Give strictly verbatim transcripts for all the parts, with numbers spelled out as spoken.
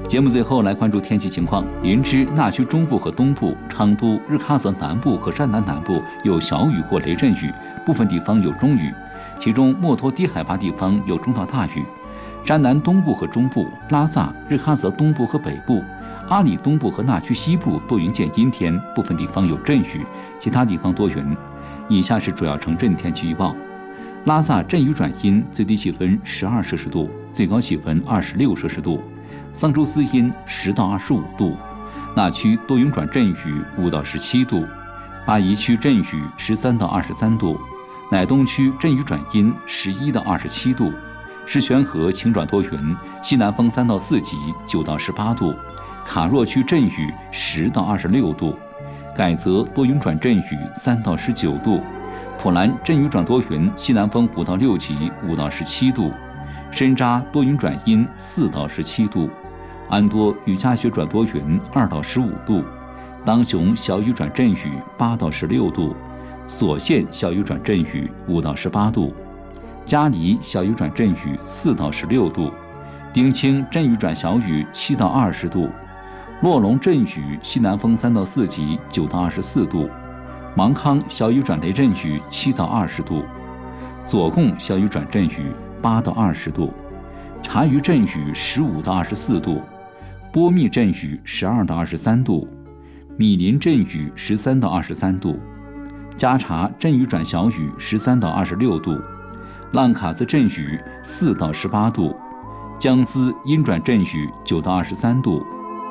节目最后来关注天气情况。林芝、那曲中部和东部、昌都、日喀则南部和山南南部有小雨或雷阵雨，部分地方有中雨，其中墨脱低海拔地方有中到大雨。山南东部和中部、拉萨、日喀则东部和北部、阿里东部和那曲西部多云见阴天，部分地方有阵雨，其他地方多云。以下是主要城镇天气预报。拉萨阵雨转阴，最低气温十二摄氏度，最高气温二十六摄氏度。桑珠斯阴十到二十五度，那曲多云转阵雨五到十七度，巴宜区阵雨十三到二十三度，乃东区阵雨转阴十一到二十七度，狮泉河晴转多云，西南风三到四级九到十八度，卡若区阵雨十到二十六度，改则多云转阵雨三到十九度，普兰阵雨转多云，西南风五到六级五到十七度，深扎多云转阴四到十七度，安多雨夹雪转多云二到十五度，当雄小雨转阵雨八到十六度，索县小雨转阵雨五到十八度，嘉黎小雨转阵雨四到十六度，丁清阵雨转小雨七到二十度，洛龙阵雨西南风三到四级九到二十四度，芒康小雨转雷阵雨七到二十度，左贡小雨转阵雨八到二十度，察隅阵雨十五到二十四度，波密阵雨十二到二十三度，米林阵雨十三到二十三度，加察阵雨转小雨十三到二十六度，浪卡兹阵雨四到十八度，江孜阴转阵雨九到二十三度。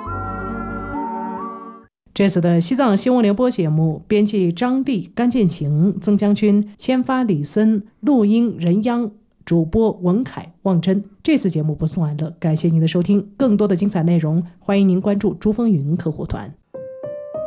这次的西藏新闻联播节目，编辑张丽、甘建晴、曾江军，签发李森，录音任央，主播文凯、望真。这次节目播送完了，感谢您的收听。更多的精彩内容，欢迎您关注珠峰云客户团。